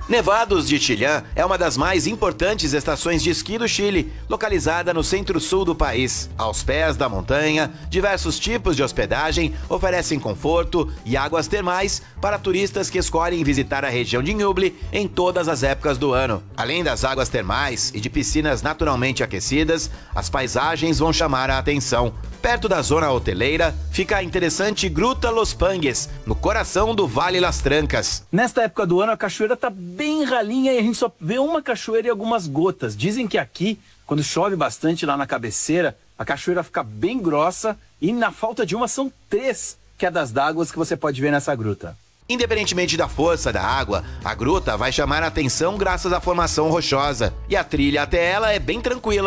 Nevados de Chillán é uma das mais importantes estações de esqui do Chile, localizada no centro-sul do país. Aos pés da montanha, diversos tipos de hospedagem oferecem conforto e águas termais para turistas que escolhem visitar a região de Ñuble em todas as épocas do ano. Além das águas termais e de piscinas naturalmente aquecidas, as paisagens vão chamar a atenção. Perto da zona hoteleira, fica a interessante Gruta Los Pangues, no coração do Vale Las Trancas. Nesta época do ano, a cachoeira tá bem ralinha e a gente só vê uma cachoeira e algumas gotas. Dizem que aqui, quando chove bastante lá na cabeceira, a cachoeira fica bem grossa e na falta de uma são 3 quedas d'água que você pode ver nessa gruta. Independentemente da força da água, a gruta vai chamar a atenção graças à formação rochosa. E a trilha até ela é bem tranquila.